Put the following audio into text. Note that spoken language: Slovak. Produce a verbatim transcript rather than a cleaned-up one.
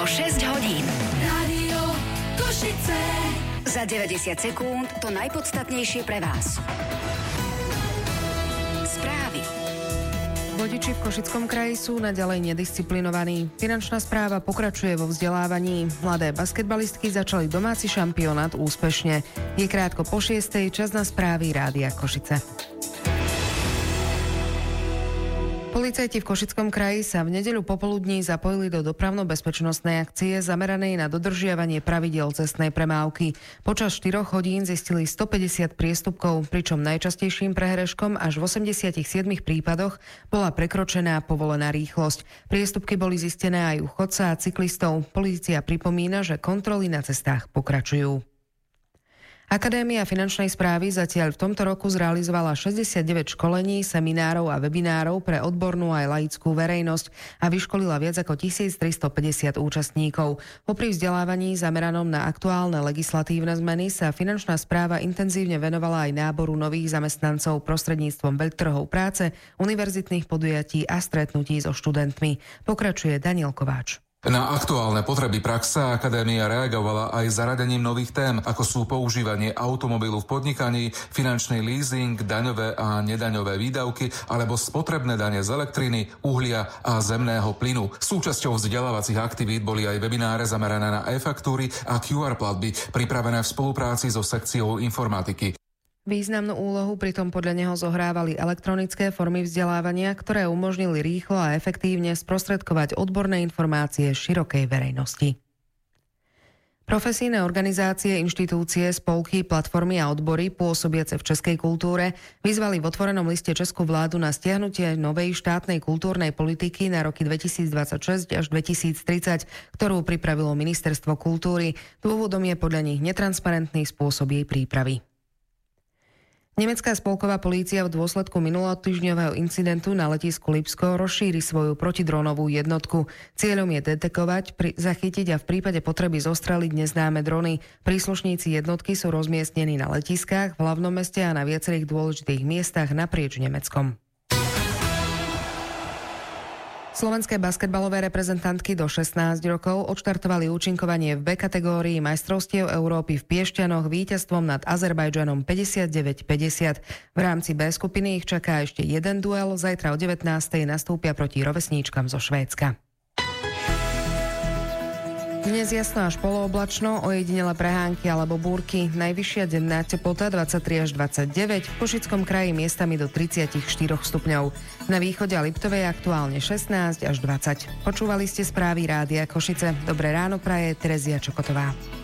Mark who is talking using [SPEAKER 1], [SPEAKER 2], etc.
[SPEAKER 1] šesť hodín.
[SPEAKER 2] Rádio Košice.
[SPEAKER 1] Za deväťdesiat sekúnd to najpodstatnejšie pre vás. Správy.
[SPEAKER 3] Vodiči v Košickom kraji sú naďalej nedisciplinovaní. Finančná správa pokračuje vo vzdelávaní. Mladé basketbalistky začali domáci šampionát úspešne. Je krátko po šiestej, čas na správy Rádia Košice. Policajti v Košickom kraji sa v nedeľu popoludní zapojili do dopravno-bezpečnostnej akcie zameranej na dodržiavanie pravidiel cestnej premávky. Počas štyroch hodín zistili stopäťdesiat priestupkov, pričom najčastejším prehreškom až v osemdesiatich siedmich prípadoch bola prekročená povolená rýchlosť. Priestupky boli zistené aj u chodca a cyklistov. Polícia pripomína, že kontroly na cestách pokračujú. Akadémia finančnej správy zatiaľ v tomto roku zrealizovala šesťdesiatdeväť školení, seminárov a webinárov pre odbornú aj laickú verejnosť a vyškolila viac ako tisíctristopäťdesiat účastníkov. Popri vzdelávaní zameranom na aktuálne legislatívne zmeny sa finančná správa intenzívne venovala aj náboru nových zamestnancov prostredníctvom veľtrhov práce, univerzitných podujatí a stretnutí so študentmi. Pokračuje Daniel Kováč.
[SPEAKER 4] Na aktuálne potreby praxe akadémia reagovala aj zaradením nových tém, ako sú používanie automobilu v podnikaní, finančný leasing, daňové a nedaňové výdavky alebo spotrebné dane z elektriny, uhlia a zemného plynu. Súčasťou vzdelávacích aktivít boli aj webináre zamerané na e-faktúry a kú ár platby, pripravené v spolupráci so sekciou informatiky.
[SPEAKER 3] Významnú úlohu pritom podľa neho zohrávali elektronické formy vzdelávania, ktoré umožnili rýchlo a efektívne sprostredkovať odborné informácie širokej verejnosti. Profesijné organizácie, inštitúcie, spolky, platformy a odbory pôsobiace v českej kultúre vyzvali v otvorenom liste českú vládu na stiahnutie novej štátnej kultúrnej politiky na roky dvetisícdvadsaťšesť až dvetisíctridsať, ktorú pripravilo Ministerstvo kultúry. Dôvodom je podľa nich netransparentný spôsob jej prípravy. Nemecká spolková polícia v dôsledku minulotýždňového incidentu na letisku Lipsko rozšíri svoju protidrónovú jednotku. Cieľom je detekovať, pri, zachytiť a v prípade potreby zostreliť neznáme drony. Príslušníci jednotky sú rozmiestnení na letiskách, v hlavnom meste a na viacerých dôležitých miestach naprieč Nemeckom. Slovenské basketbalové reprezentantky do šestnásť rokov odštartovali účinkovanie v B kategórii majstrovstiev Európy v Piešťanoch víťazstvom nad Azerbajdžanom päťdesiatdeväť päťdesiat. V rámci B skupiny ich čaká ešte jeden duel, zajtra o devätnástej nastúpia proti rovesníčkam zo Švédska. Dnes jasno až polooblačno, ojedinele prehánky alebo búrky. Najvyššia denná teplota dvadsaťtri až dvadsaťdeväť, v Košickom kraji miestami do tridsaťštyri stupňov. Na východe a Liptovej aktuálne šestnásť až dvadsať. Počúvali ste správy Rádia Košice. Dobré ráno praje Terezia Čokotová.